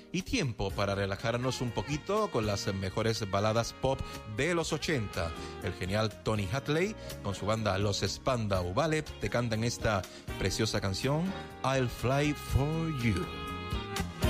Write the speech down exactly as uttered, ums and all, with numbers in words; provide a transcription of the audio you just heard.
y tiempo para relajarnos un poquito con las mejores baladas pop de los ochenta. El genial Tony Hadley con su banda Los Spandau Ballet te cantan esta preciosa canción I'll Fly For You.